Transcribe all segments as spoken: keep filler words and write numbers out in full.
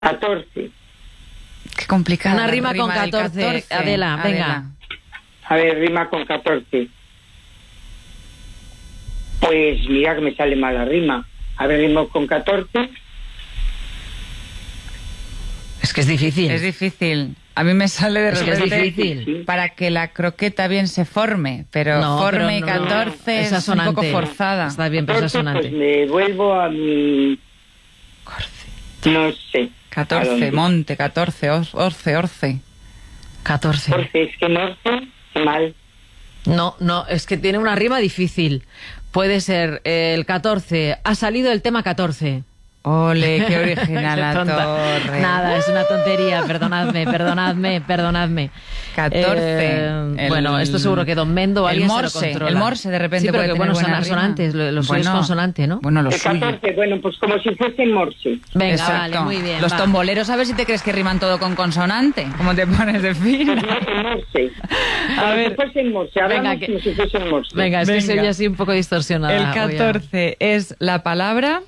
catorce. Qué complicado. Una rima, rima con catorce. catorce. Adela, Adela, venga. A ver, rima con catorce. Pues mira que me sale mal la rima. A ver, rima con catorce. Es que es difícil. Es difícil. A mí me sale de es repente que es difícil. Para que la croqueta bien se forme, pero no, forme pero no, catorce no. Es, es un poco forzada. Está bien, pero es asonante. Pues me vuelvo a mi... No sé. catorce, monte, catorce, orce, orce. catorce. Orce, es que norce, mal. No, no, es que tiene una rima difícil. Puede ser el catorce. Ha salido el tema catorce. Ole, qué original la torre. Nada, es una tontería, perdonadme, perdonadme, perdonadme. catorce. Eh, el, bueno, esto seguro que Don Mendo alguien el morse, se lo controla. El morse de repente sí, pero puede que, bueno, tener son consonantes, lo, lo suyo es consonante, ¿no? Bueno, lo el suyo. catorce, bueno, pues como si fuese el morse. Venga, exacto. Vale, muy bien. Los va. tomboleros, a ver si te crees que riman todo con consonante. ¿Cómo te pones de fino? Pues no, el morse. A como ver. si fuese el morse. Hablamos Venga, que... como si fuese el morse. Venga, es Venga. que soy así un poco distorsionada. El catorce es la palabra...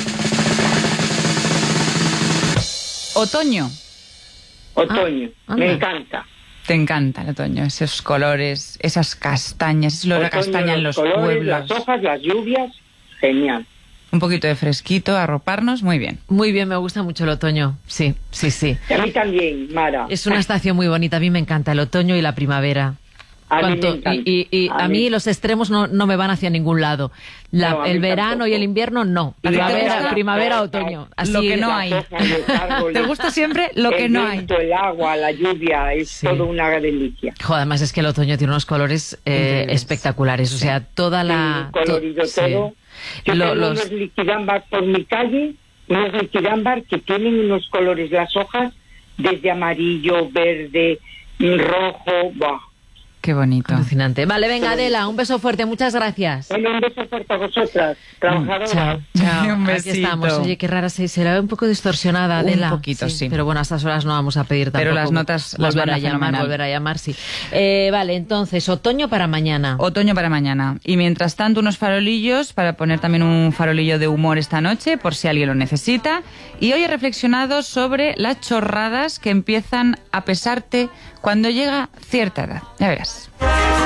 Otoño. Otoño. Ah, me anda. encanta. Te encanta el otoño, esos colores, esas castañas, es lo de la Otoño, castaña en los colores, pueblos. las hojas, las lluvias, genial. Un poquito de fresquito, arroparnos, muy bien. Muy bien, me gusta mucho el otoño. Sí, sí, sí. Y a mí también, Mara. Es una estación muy bonita, a mí me encanta el otoño y la primavera. A mí me Cuanto- encanta. y y, y a, A mí mí. los extremos no, no me van hacia ningún lado. La- No, a mí el verano tampoco. y el invierno no. ¿A ti te Primavera, gusta? primavera, otoño. Así, Lo que no Las hay. hojas, los árboles, ¿Te gusta siempre lo que el no hay? viento, el agua, la lluvia, es Sí. todo una delicia. Jo, además es que el otoño tiene unos colores eh, Increíbles. espectaculares. O sea, toda la... Sí, colorido to- sí. todo. Yo Lo- tengo los- unos liquidámbar por mi calle, unos liquidámbar que tienen unos colores, las hojas, desde amarillo, verde, rojo, ¡buah! Qué bonito. Alucinante. Vale, venga, Adela, un beso fuerte, muchas gracias. Bueno, un beso fuerte a vosotras, trabajadoras. Chao, chao. Un Aquí besito. estamos. Oye, qué rara, se, se la ve un poco distorsionada, Un Adela. poquito, sí. Pero bueno, a estas horas no vamos a pedir tampoco. Pero las notas las volver van a a llamar, fenomenal. volver a llamar, sí. Eh, vale, entonces, otoño para mañana. Otoño para mañana. Y mientras tanto, unos farolillos para poner también un farolillo de humor esta noche, por si alguien lo necesita. Y hoy he reflexionado sobre las chorradas que empiezan a pesarte cuando llega cierta edad. Ya verás.